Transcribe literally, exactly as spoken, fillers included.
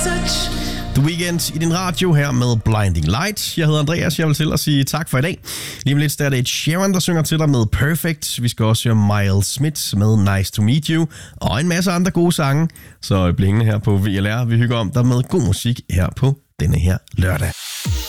touch. The Weeknd i din radio her med Blinding Light. Jeg hedder Andreas, jeg vil til at sige tak for i dag. Lige om lidt der er det et Sharon, der synger til dig med Perfect. Vi skal også høre Miles Smith med Nice to Meet You. Og en masse andre gode sange. Så bliv hængende her på V L R. Vi hygger om dig med god musik her på denne her lørdag.